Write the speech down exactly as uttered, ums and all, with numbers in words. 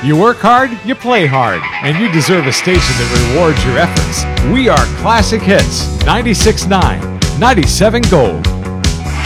You work hard, you play hard, and you deserve a station that rewards your efforts. We are Classic Hits ninety-six point nine, ninety-seven Gold.